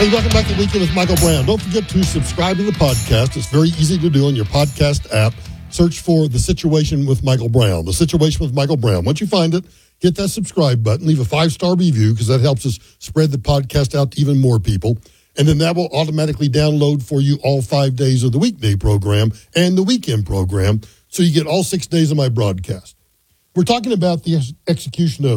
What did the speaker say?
Hey, welcome back to Weekend with Michael Brown. Don't forget to subscribe to the podcast. It's very easy to do on your podcast app. Search for The Situation with Michael Brown. The Situation with Michael Brown. Once you find it, hit that subscribe button. Leave a 5-star review because that helps us spread the podcast out to even more people. And then that will automatically download for you all 5 days of the weekday program and the weekend program, so you get all 6 days of my broadcast. We're talking about the execution of